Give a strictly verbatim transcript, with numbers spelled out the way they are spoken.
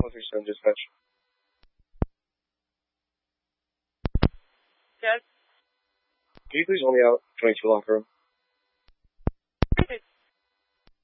one three seven dispatch. Yes. Can you please hold me out twenty-two locker room? It's